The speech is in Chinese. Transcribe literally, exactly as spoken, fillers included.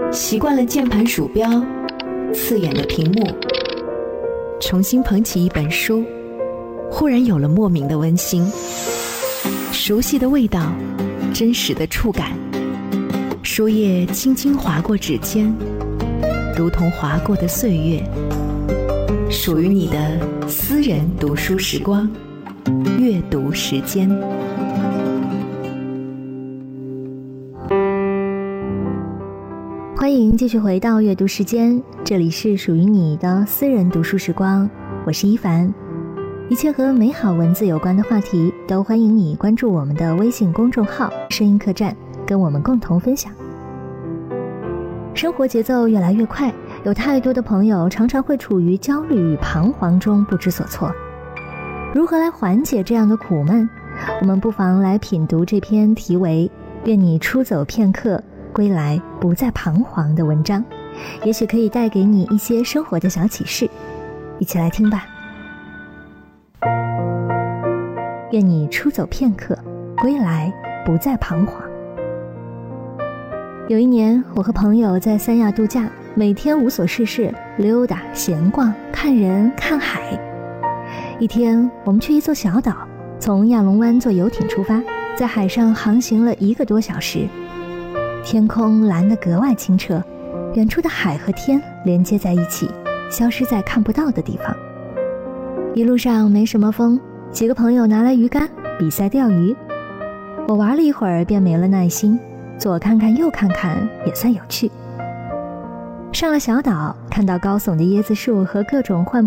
习惯了键盘鼠标，刺眼的屏幕，重新捧起一本书，忽然有了莫名的温馨，熟悉的味道，真实的触感，书页轻轻划过指尖，如同划过的岁月，属于你的私人读书时光，阅读时间。 欢迎继续回到阅读时间，这里是属于你的私人读书时光，我是一凡。一切和美好文字有关的话题，都欢迎你关注我们的微信公众号声音客栈，跟我们共同分享。生活节奏越来越快，有太多的朋友常常会处于焦虑与彷徨中不知所措。如何来缓解这样的苦闷？我们不妨来品读这篇题为《愿你出走片刻，归来不再彷徨》的文章，也许可以带给你一些生活的小启示。一起来听吧。愿你出走片刻，归来不再彷徨。有一年，我和朋友在三亚度假，每天无所事事，溜达闲逛，看人看海。一天，我们去一座小岛，从亚龙湾坐游艇出发，在海上航行了一个多小时。天空蓝得格外清澈，远处的海和天连接在一起，消失在看不到的地方。一路上没什么风，几个朋友拿来鱼竿比赛钓鱼，我玩了一会儿便没了耐心，左看看右看看也算有趣。上了小岛，看到高耸的椰子树和各种换